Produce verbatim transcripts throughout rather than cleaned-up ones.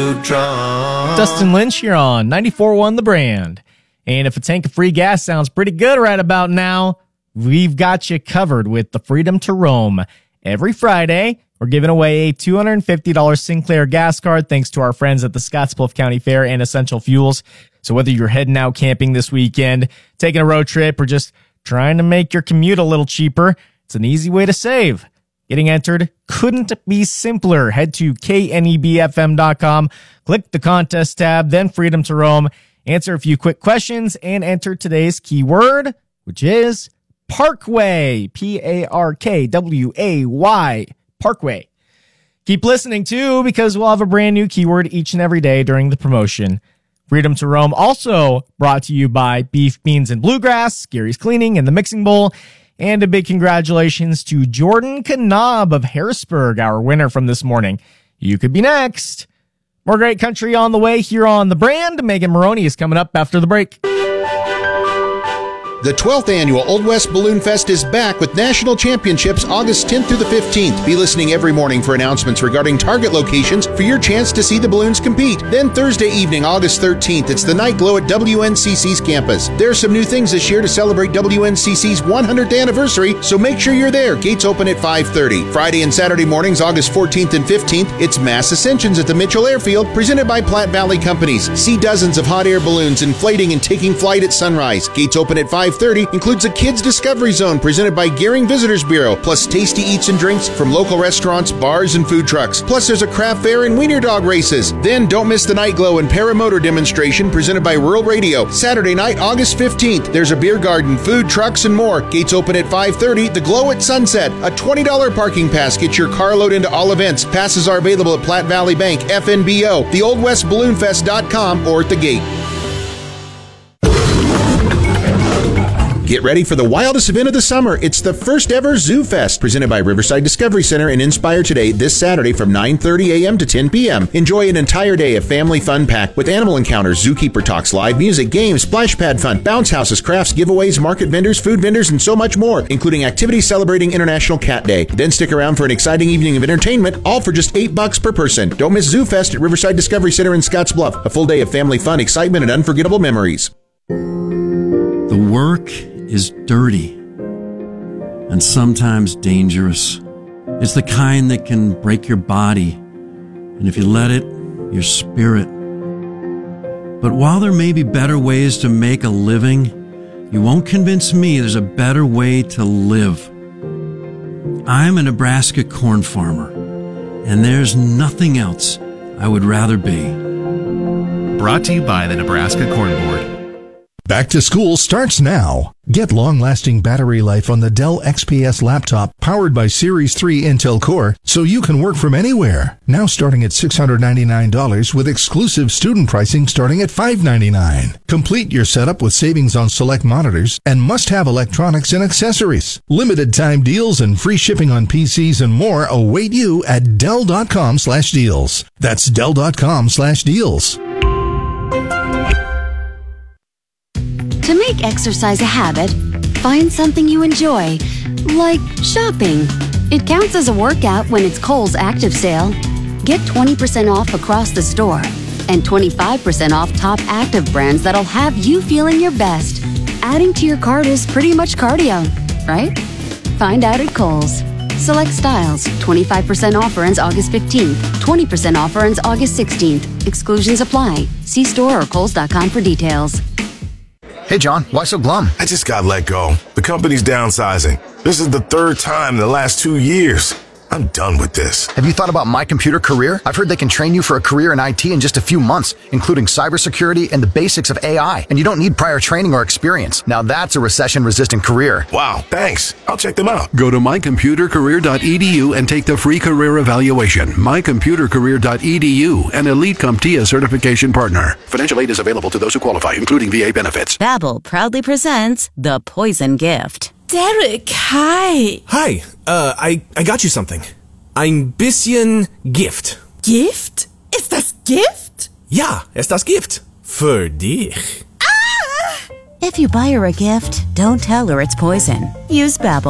food truck. Dustin Lynch here on ninety-four point one The Brand. And if a tank of free gas sounds pretty good right about now, we've got you covered with the Freedom to Roam. Every Friday, we're giving away a two hundred fifty dollars Sinclair gas card thanks to our friends at the Scottsbluff County Fair and Essential Fuels. So whether you're heading out camping this weekend, taking a road trip, or just trying to make your commute a little cheaper, it's an easy way to save. Getting entered couldn't be simpler. Head to K N E B F M dot com, click the contest tab, then Freedom to Roam, answer a few quick questions, and enter today's keyword, which is Parkway. P A R K W A Y. Parkway. Keep listening too, because we'll have a brand new keyword each and every day during the promotion. Freedom to Roam also brought to you by Beef, Beans, and Bluegrass, Gary's Cleaning, and The Mixing Bowl. And a big congratulations to Jordan Knab of Harrisburg, our winner from this morning. You could be next. More great country on the way here on The Brand. Megan Maroney is coming up after the break. The twelfth Annual Old West Balloon Fest is back with national championships August tenth through the fifteenth. Be listening every morning for announcements regarding target locations for your chance to see the balloons compete. Then Thursday evening, August thirteenth, it's the Night Glow at W N C C's campus. There are some new things this year to celebrate W N C C's one hundredth anniversary, so make sure you're there. Gates open at five thirty. Friday and Saturday mornings, August fourteenth and fifteenth, it's Mass Ascensions at the Mitchell Airfield, presented by Platte Valley Companies. See dozens of hot air balloons inflating and taking flight at sunrise. Gates open at five thirty, includes a Kids Discovery Zone presented by Gearing Visitors Bureau, plus tasty eats and drinks from local restaurants, bars, and food trucks. Plus there's a craft fair and wiener dog races. Then don't miss the Night Glow and Paramotor demonstration presented by Rural Radio. Saturday night, August fifteenth, there's a beer garden, food trucks, and more. Gates open at five thirty. The Glow at Sunset, a twenty dollars parking pass gets your car load into all events. Passes are available at Platte Valley Bank, F N B O, the old west balloon fest dot com, or at the gate. Get ready for the wildest event of the summer. It's the first ever Zoo Fest, presented by Riverside Discovery Center and Inspire Today this Saturday from nine thirty a.m. to ten p.m. Enjoy an entire day of family fun packed with animal encounters, zookeeper talks, live music, games, splash pad fun, bounce houses, crafts, giveaways, market vendors, food vendors, and so much more, including activities celebrating International Cat Day. Then stick around for an exciting evening of entertainment, all for just eight bucks per person. Don't miss Zoo Fest at Riverside Discovery Center in Scottsbluff. A full day of family fun, excitement, and unforgettable memories. The work is dirty and sometimes dangerous. It's the kind that can break your body, and if you let it, your spirit. But while there may be better ways to make a living, you won't convince me there's a better way to live. I'm a Nebraska corn farmer, and there's nothing else I would rather be. Brought to you by the Nebraska Corn Board. Back to school starts now. Get long-lasting battery life on the Dell X P S laptop powered by Series three Intel Core so you can work from anywhere. Now starting at six hundred ninety-nine dollars with exclusive student pricing starting at five hundred ninety-nine dollars. Complete your setup with savings on select monitors and must-have electronics and accessories. Limited time deals and free shipping on P Cs and more await you at Dell.com slash deals. That's Dell.com slash deals. To make exercise a habit, find something you enjoy, like shopping. It counts as a workout when it's Kohl's Active Sale. Get twenty percent off across the store and twenty-five percent off top active brands that'll have you feeling your best. Adding to your cart is pretty much cardio, right? Find out at Kohl's. Select styles. twenty-five percent offer ends August fifteenth. twenty percent offer ends August sixteenth. Exclusions apply. See store or kohls dot com for details. Hey, John, why so glum? I just got let go. The company's downsizing. This is the third time in the last two years. I'm done with this. Have you thought about My Computer Career? I've heard they can train you for a career in I T in just a few months, including cybersecurity and the basics of A I. And you don't need prior training or experience. Now that's a recession-resistant career. Wow, thanks. I'll check them out. Go to my computer career dot e d u and take the free career evaluation. my computer career dot e d u, an Elite CompTIA certification partner. Financial aid is available to those who qualify, including V A benefits. Babbel proudly presents The Poison Gift. Derek, hi. Hi, uh, I, I got you something. Ein bisschen Gift. Gift? Ist das Gift? Ja, ist das Gift. Für dich. If you buy her a gift, don't tell her it's poison. Use Babbel.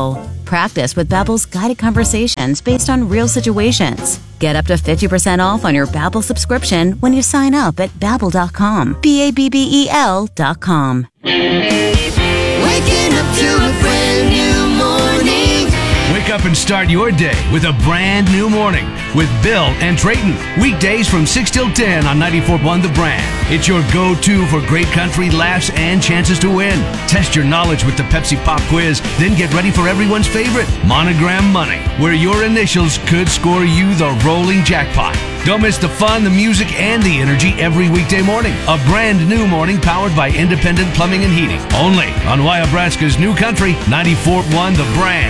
practice with Babbel's guided conversations based on real situations. Get up to fifty percent off on your Babbel subscription when you sign up at babbel dot com. B A B B E L dot com. Waking up to a brand new morning. Wake up and start your day with a brand new morning with Bill and Trayton. Weekdays from six till ten on ninety-four point one The Brand. It's your go-to for great country laughs and chances to win. Test your knowledge with the Pepsi Pop Quiz, then get ready for everyone's favorite, Monogram Money, where your initials could score you the rolling jackpot. Don't miss the fun, the music, and the energy every weekday morning. A brand new morning powered by Independent Plumbing and Heating. Only on Wyobraska's New Country, ninety-four point one The Brand.